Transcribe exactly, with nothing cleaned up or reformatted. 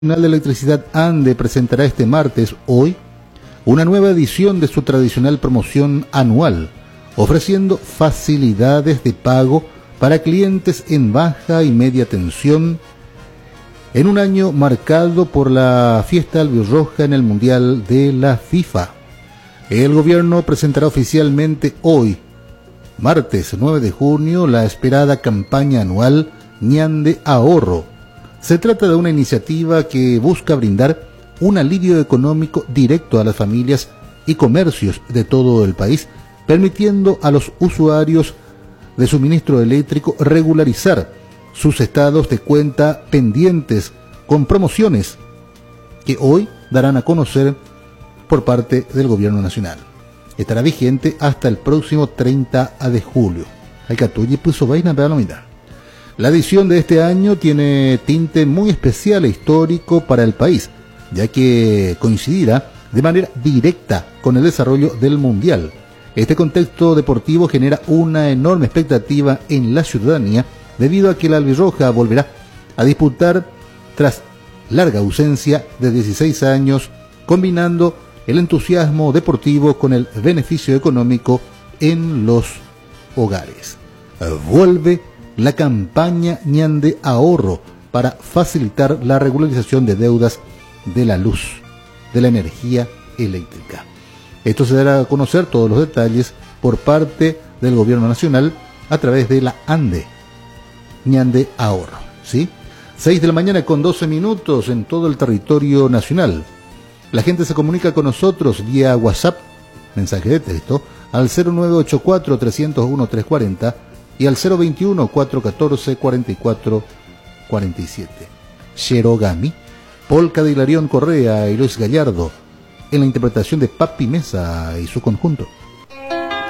Nacional de Electricidad ANDE presentará este martes, hoy, una nueva edición de su tradicional promoción anual, ofreciendo facilidades de pago para clientes en baja y media tensión en un año marcado por la fiesta albirroja en el Mundial de la FIFA. El gobierno presentará oficialmente hoy, martes nueve de junio, la esperada campaña anual Ñande Ahorro. Se trata de una iniciativa que busca brindar un alivio económico directo a las familias y comercios de todo el país, permitiendo a los usuarios de suministro eléctrico regularizar sus estados de cuenta pendientes con promociones que hoy darán a conocer por parte del Gobierno Nacional. Estará vigente hasta el próximo treinta de julio. La edición de este año tiene tinte muy especial e histórico para el país, ya que coincidirá de manera directa con el desarrollo del Mundial. Este contexto deportivo genera una enorme expectativa en la ciudadanía, debido a que la albirroja volverá a disputar tras larga ausencia de dieciséis años, combinando el entusiasmo deportivo con el beneficio económico en los hogares. Vuelve la campaña Ñande Ahorro para facilitar la regularización de deudas de la luz, de la energía eléctrica. Esto se dará a conocer todos los detalles por parte del Gobierno Nacional a través de la ANDE, Ñande Ahorro, ¿sí? seis de la mañana con doce minutos en todo el territorio nacional. La gente se comunica con nosotros vía WhatsApp, mensaje de texto, al cero nueve ocho cuatro, tres cero uno, tres cuatro cero y al cero veintiuno, cuatrocientos catorce, cuarenta y cuatro cuarenta y siete. Sherogami, polca de Hilarión Correa y Luis Gallardo, en la interpretación de Papi Mesa y su conjunto.